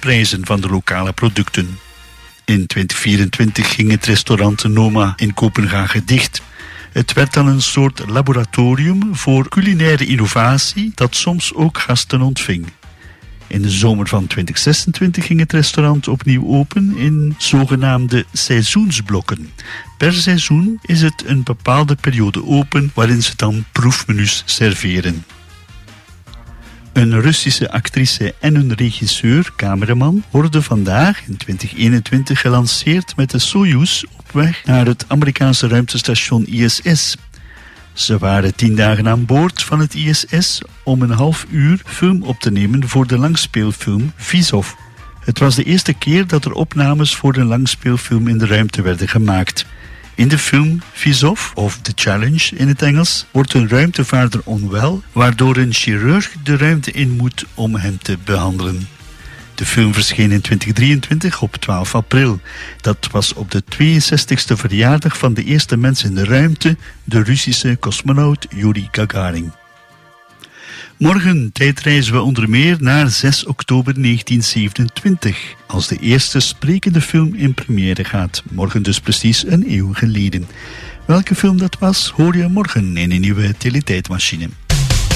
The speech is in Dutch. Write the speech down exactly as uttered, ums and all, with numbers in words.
prijzen van de lokale producten. In twintig vierentwintig ging het restaurant Noma in Kopenhagen dicht. Het werd dan een soort laboratorium voor culinaire innovatie dat soms ook gasten ontving. In de zomer van twintig zesentwintig ging het restaurant opnieuw open in zogenaamde seizoensblokken. Per seizoen is het een bepaalde periode open waarin ze dan proefmenu's serveren. Een Russische actrice en een regisseur, cameraman, worden vandaag in twintig eenentwintig gelanceerd met de Soyuz op weg naar het Amerikaanse ruimtestation I S S. Ze waren tien dagen aan boord van het I S S om een half uur film op te nemen voor de langspeelfilm Vizov. Het was de eerste keer dat er opnames voor een langspeelfilm in de ruimte werden gemaakt. In de film Vizov, of The Challenge in het Engels, wordt een ruimtevaarder onwel, waardoor een chirurg de ruimte in moet om hem te behandelen. De film verscheen in twintig drieëntwintig op twaalf april. Dat was op de tweeënzestigste verjaardag van de eerste mens in de ruimte, de Russische cosmonaut Yuri Gagarin. Morgen tijdreizen we onder meer naar zes oktober negentien zevenentwintig, als de eerste sprekende film in première gaat. Morgen dus precies een eeuw geleden. Welke film dat was, hoor je morgen in een nieuwe Teletijdmachine.